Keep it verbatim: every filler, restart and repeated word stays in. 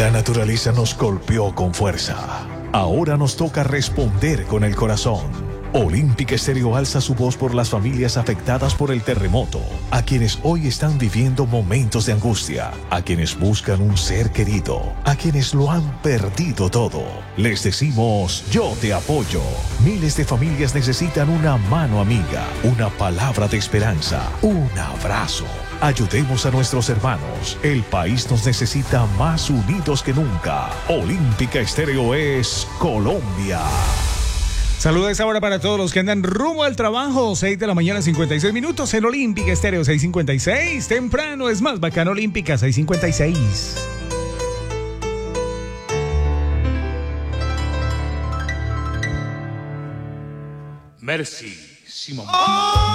La naturaleza nos golpeó con fuerza. Ahora nos toca responder con el corazón. Olímpica Estéreo alza su voz por las familias afectadas por el terremoto, a quienes hoy están viviendo momentos de angustia, a quienes buscan un ser querido, a quienes lo han perdido todo. Les decimos, yo te apoyo. Miles de familias necesitan una mano amiga, una palabra de esperanza, un abrazo. Ayudemos a nuestros hermanos. El país nos necesita más unidos que nunca. Olímpica Estéreo es Colombia. Saludos ahora para todos los que andan rumbo al trabajo. seis de la mañana, cincuenta y seis minutos en Olímpica Estéreo seiscientos cincuenta y seis. Temprano es más bacano Olímpica seiscientos cincuenta y seis. Merci, Simón. Oh.